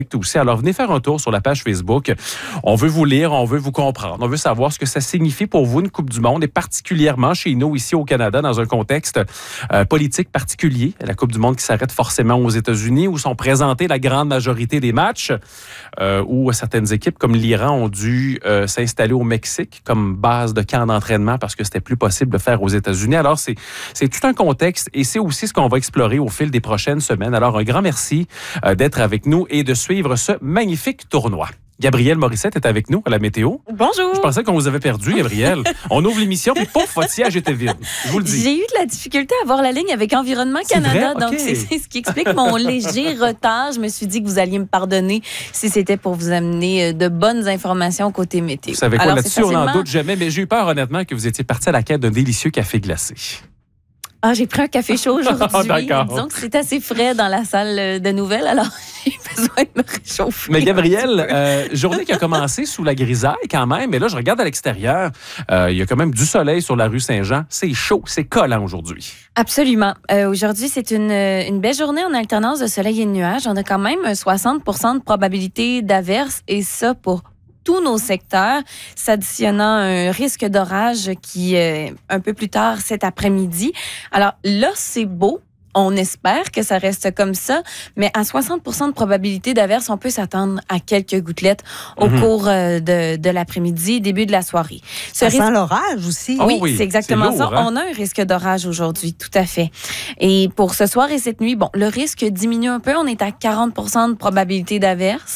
aussi. Alors, venez faire un tour sur la page Facebook. On veut vous lire, on veut vous comprendre, on veut savoir ce que ça signifie pour vous, une Coupe du Monde, et particulièrement chez nous, ici au Canada, dans un contexte politique particulier. La Coupe du Monde qui s'arrête forcément aux États-Unis, où sont présentés la grande majorité des matchs, où certaines équipes, comme l'Iran, ont dû s'installer au Mexique comme base de camp d'entraînement parce que c'était plus possible de faire aux États-Unis. Alors, c'est tout un contexte, et c'est aussi ce qu'on va explorer au fil des prochaines semaines. Alors, un grand merci d'être avec nous et de suivre ce magnifique tournoi. Gabrielle Morissette est avec nous à la météo. Bonjour. Je pensais qu'on vous avait perdu, Gabrielle. On ouvre l'émission, puis pouf, votre siège était vide. Je vous le dis. J'ai eu de la difficulté à voir la ligne avec Environnement Canada, vrai? donc Okay. c'est ce qui explique mon léger retard. Je me suis dit que vous alliez me pardonner si c'était pour vous amener de bonnes informations côté météo. Vous savez quoi, là-dessus, on n'en doute jamais, mais j'ai eu peur, honnêtement, que vous étiez parti à la quête d'un délicieux café glacé. Ah, j'ai pris un café chaud aujourd'hui. D'accord. Disons que c'est assez frais dans la salle de nouvelles, alors j'ai besoin de me réchauffer. Mais Gabrielle, journée qui a commencé sous la grisaille quand même, mais là, je regarde à l'extérieur, il y a quand même du soleil sur la rue Saint-Jean. C'est chaud, c'est collant aujourd'hui. Absolument. Aujourd'hui, c'est une belle journée en alternance de soleil et de nuages. On a quand même 60% de probabilité d'averse, et ça pour tous nos secteurs, s'additionnant à un risque d'orage qui est un peu plus tard cet après-midi. Alors là, c'est beau. On espère que ça reste comme ça, mais à 60% de probabilité d'averse, on peut s'attendre à quelques gouttelettes au cours de l'après-midi, début de la soirée. Ça sent l'orage aussi. Oui, c'est exactement lourd, ça. hein? On a un risque d'orage aujourd'hui, tout à fait. Et pour ce soir et cette nuit, bon, le risque diminue un peu. On est à 40% de probabilité d'averse.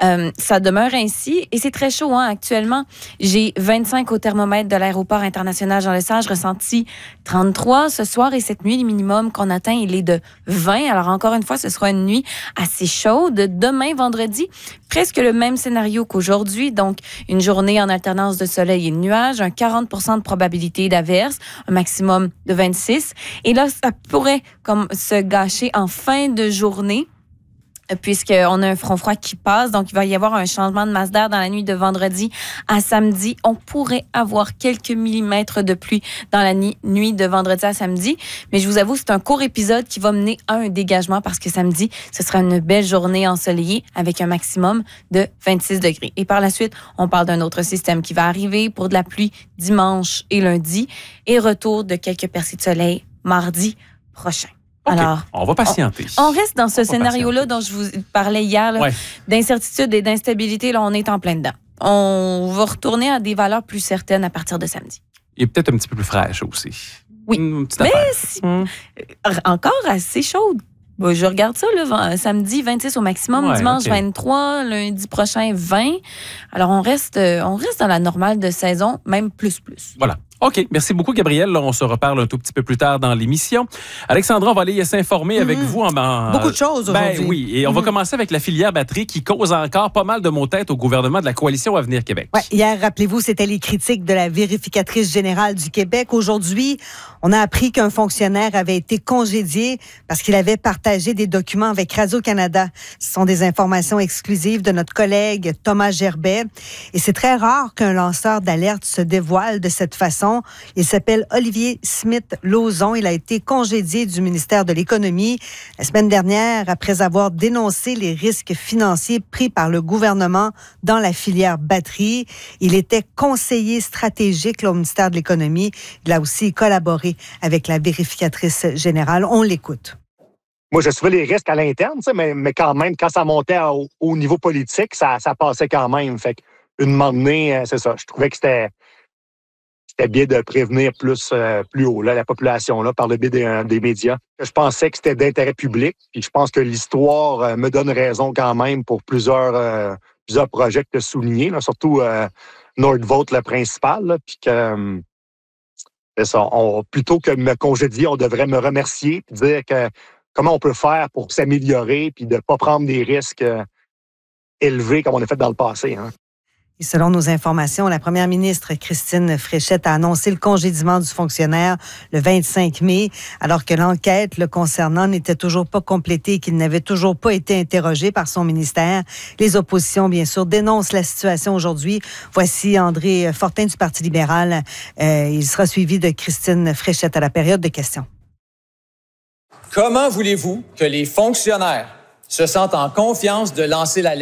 Ça demeure ainsi, et c'est très chaud, hein, actuellement. J'ai 25 au thermomètre de l'aéroport international Jean-Lesage, ressenti 33. Ce soir et cette nuit, le minimum qu'on atteint, il est de 20. Alors, encore une fois, ce sera une nuit assez chaude. Demain, vendredi, presque le même scénario qu'aujourd'hui. Donc, une journée en alternance de soleil et de nuages, un 40% de probabilité d'averse, un maximum de 26. Et là, ça pourrait comme se gâcher en fin de journée, puisqu'on a un front froid qui passe. Donc, il va y avoir un changement de masse d'air dans la nuit de vendredi à samedi. On pourrait avoir quelques millimètres de pluie dans la nuit de vendredi à samedi. Mais je vous avoue, c'est un court épisode qui va mener à un dégagement, parce que samedi, ce sera une belle journée ensoleillée avec un maximum de 26 degrés. Et par la suite, on parle d'un autre système qui va arriver pour de la pluie dimanche et lundi, et retour de quelques percées de soleil mardi prochain. Okay. Alors, on va patienter. on reste dans ce scénario-là dont je vous parlais hier, là, d'incertitude et d'instabilité. Là, on est en plein dedans. On va retourner à des valeurs plus certaines à partir de samedi. Et peut-être un petit peu plus fraîche aussi. Oui, mais encore assez chaude. Bon, je regarde ça, là, samedi 26 au maximum, dimanche 23, lundi prochain 20. Alors, on reste dans la normale de saison, même plus. Voilà. OK. Merci beaucoup, Gabrielle. Là, on se reparle un tout petit peu plus tard dans l'émission. Alexandra, on va aller s'informer avec vous. Beaucoup de choses aujourd'hui. Oui. Et on va commencer avec la filière batterie qui cause encore pas mal de maux de tête au gouvernement de la Coalition Avenir Québec. Ouais, hier, rappelez-vous, c'était les critiques de la vérificatrice générale du Québec. Aujourd'hui, on a appris qu'un fonctionnaire avait été congédié parce qu'il avait partagé des documents avec Radio-Canada. Ce sont des informations exclusives de notre collègue Thomas Gerbet. Et c'est très rare qu'un lanceur d'alerte se dévoile de cette façon. Il s'appelle Olivier Smith-Lauzon. Il a été congédié du ministère de l'Économie la semaine dernière après avoir dénoncé les risques financiers pris par le gouvernement dans la filière batterie. Il était conseiller stratégique au ministère de l'Économie. Il a aussi collaboré avec la vérificatrice générale. On l'écoute. Moi, je suivais les risques à l'interne, mais quand même, quand ça montait au niveau politique, ça passait quand même. Fait qu'une moment donné, c'est ça. Je trouvais que c'était bien de prévenir plus haut la population par le biais des médias. Je pensais que c'était d'intérêt public, puis je pense que l'histoire me donne raison quand même pour plusieurs projets que tu as soulignés, là, surtout Nordvolt, le principal, puis que c'est ça. Plutôt que de me congédier, on devrait me remercier et dire que comment on peut faire pour s'améliorer puis de ne pas prendre des risques élevés comme on a fait dans le passé. Hein. Et selon nos informations, la première ministre Christine Fréchette a annoncé le congédiement du fonctionnaire le 25 mai, alors que l'enquête le concernant n'était toujours pas complétée et qu'il n'avait toujours pas été interrogé par son ministère. Les oppositions, bien sûr, dénoncent la situation aujourd'hui. Voici André Fortin du Parti libéral. Il sera suivi de Christine Fréchette à la période de questions. Comment voulez-vous que les fonctionnaires se sentent en confiance de lancer la